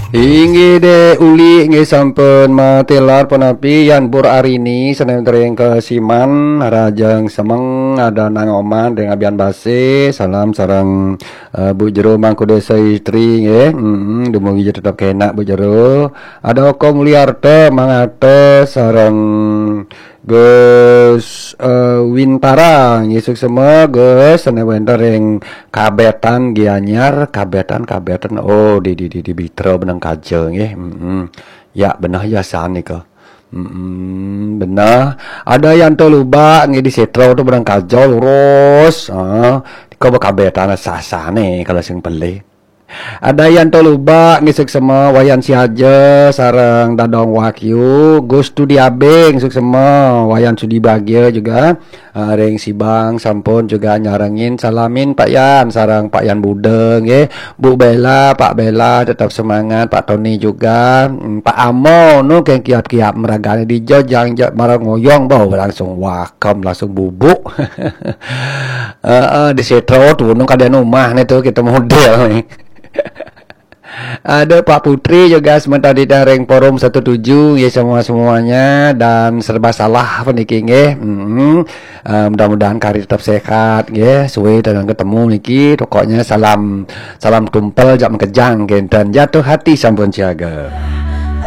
Inggih de uli nggih sampun matelar penapi yan bur arini seneng tering ke Siman harajeng semeng ada nang oman dengan abian base salam sareng Bu Jero mangku desa istri nggih dumugi tetep kenak Bu Jero ada Kong Liarte mangate sareng Gus Wintara ngisuk semua Gus seneng tering kabetan gianyar kabetan oh di bitro benang kaje nggih ya benar ya sani ke benar ada yang luba nggih di setro tu benang kajo lurus kau kabetan sasane kalau sing beli ada yang luba ngisuk semua wayan si aja sarang dadong wakyu Gus Studi Abeng suk semua wayan sudi bahagia juga ring si Bang sampun juga nyarengin salamin Pak Yan sarang Pak Yan Budeng ya Bu Bella Pak Bella tetap semangat Pak Tony juga Pak Amo nu kayak kiat-kiat meragane di jojang marang ngoyong bau langsung wakam langsung bubuk di setro tuh nu kada rumah nih tuh kita model nih. Ada Pak Putri juga sementara di daring forum 17 ya semuanya dan serba salah peniki nggih. Mudah-mudahan karir tetap sehat nggih, suwe dengan ketemu niki pokoknya salam tumpel jam kejang dan jatuh hati sampun siaga.